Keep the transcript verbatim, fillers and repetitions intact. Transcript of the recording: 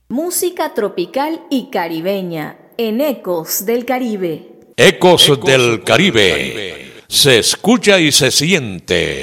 Música tropical y caribeña en Ecos del Caribe. Ecos del Caribe. Se escucha y se siente.